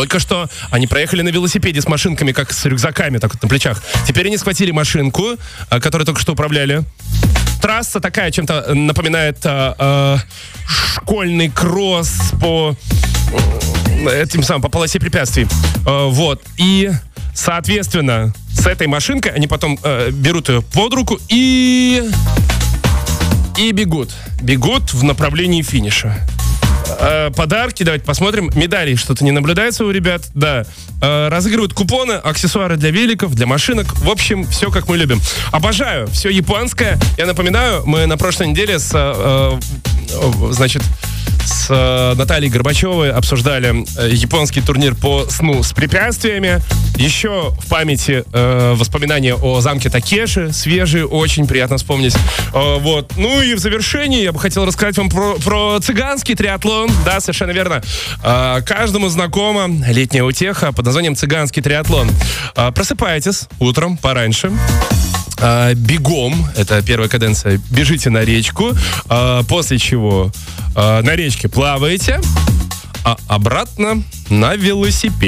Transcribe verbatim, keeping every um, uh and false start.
Только что они проехали на велосипеде с машинками, как с рюкзаками, так вот на плечах. Теперь они схватили машинку, которую только что управляли. Трасса такая, чем-то напоминает э, э, школьный кросс по этим самым, по полосе препятствий. Э, вот. И, соответственно, с этой машинкой они потом э, берут ее под руку и... и бегут. Бегут в направлении финиша. Э, подарки, давайте посмотрим. Медалей что-то не наблюдается у ребят. Да. Э, разыгрывают купоны, аксессуары для великов, для машинок. В общем, все как мы любим. Обожаю. Все японское. Я напоминаю, мы на прошлой неделе с, э, э, значит, с э, Натальей Горбачевой обсуждали э, японский турнир по сну с препятствиями. Еще в памяти э, воспоминания о замке Такеши. Свежие, очень приятно вспомнить. Э, вот. Ну и в завершении я бы хотел рассказать вам про, про цыганский триатлон. Да, совершенно верно. Э, каждому знакома летняя утеха под названием цыганский триатлон. Э, просыпайтесь утром пораньше. Uh, бегом, это первая каденция, бежите на речку, uh, после чего uh, на речке плаваете, а обратно на велосипеде.